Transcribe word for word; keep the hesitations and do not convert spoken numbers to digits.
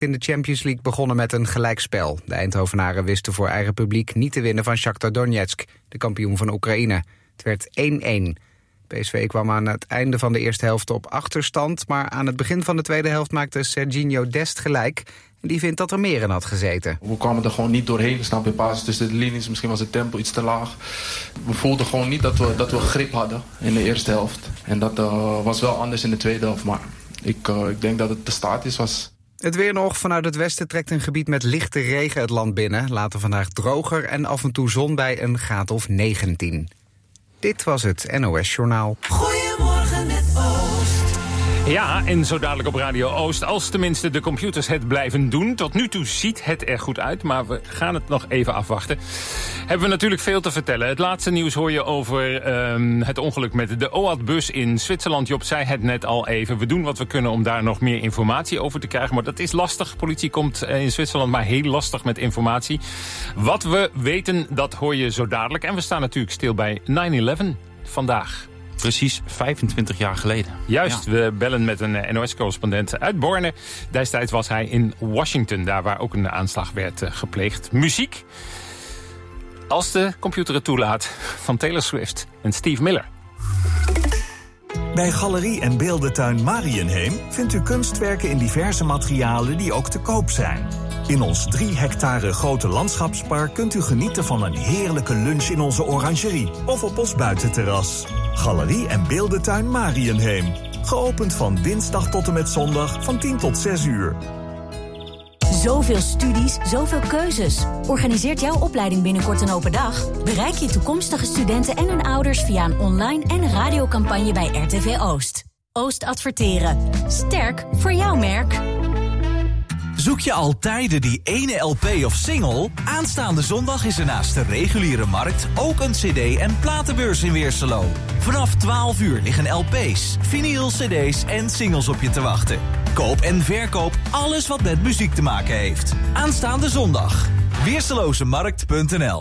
in de Champions League begonnen met een gelijkspel. De Eindhovenaren wisten voor eigen publiek niet te winnen van Shakhtar Donetsk, de kampioen van Oekraïne. Het werd één-één. P S V kwam aan het einde van de eerste helft op achterstand, maar aan het begin van de tweede helft maakte Serginho Dest gelijk. En die vindt dat er meer in had gezeten. We kwamen er gewoon niet doorheen, snap je, pas tussen de linies. Misschien was het tempo iets te laag. We voelden gewoon niet dat we, dat we grip hadden in de eerste helft. En dat uh, was wel anders in de tweede helft, maar ik, uh, ik denk dat het te statisch was. Het weer nog. Vanuit het westen trekt een gebied met lichte regen het land binnen. Later vandaag droger en af en toe zon bij een graad of negentien. Dit was het N O S-journaal. Goedemorgen met Oost. Ja, en zo dadelijk op Radio Oost, als tenminste de computers het blijven doen. Tot nu toe ziet het er goed uit, maar we gaan het nog even afwachten. Hebben we natuurlijk veel te vertellen. Het laatste nieuws hoor je over um, het ongeluk met de O A D-bus in Zwitserland. Job zei het net al even. We doen wat we kunnen om daar nog meer informatie over te krijgen. Maar dat is lastig. Politie komt in Zwitserland maar heel lastig met informatie. Wat we weten, dat hoor je zo dadelijk. En we staan natuurlijk stil bij nine eleven vandaag. Precies vijfentwintig jaar geleden. Juist, ja. We bellen met een N O S-correspondent uit Borne. Destijds was hij in Washington, daar waar ook een aanslag werd uh, gepleegd. Muziek, als de computer het toelaat, van Taylor Swift en Steve Miller. Bij Galerie en Beeldentuin Mariënheem vindt u kunstwerken in diverse materialen die ook te koop zijn. In ons drie hectare grote landschapspark kunt u genieten van een heerlijke lunch in onze orangerie of op ons buitenterras. Galerie en Beeldentuin Mariënheem. Geopend van dinsdag tot en met zondag van tien tot zes uur. Zoveel studies, zoveel keuzes. Organiseert jouw opleiding binnenkort een open dag? Bereik je toekomstige studenten en hun ouders via een online en radiocampagne bij R T V Oost. Oost adverteren. Sterk voor jouw merk. Zoek je al tijden die ene L P of single? Aanstaande zondag is er naast de reguliere markt ook een cd- en platenbeurs in Weerselo. Vanaf twaalf uur liggen L P's, vinyl, cd's en singles op je te wachten. Koop en verkoop alles wat met muziek te maken heeft. Aanstaande zondag. Weerselozemarkt punt n l